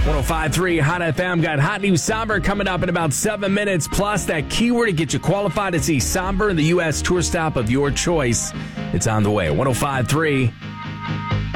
105.3 Hot FM. Got Hot News Somber coming up in about 7 minutes. Plus, that keyword to get you qualified to see Somber in the U.S. tour stop of your choice. It's on the way. 105.3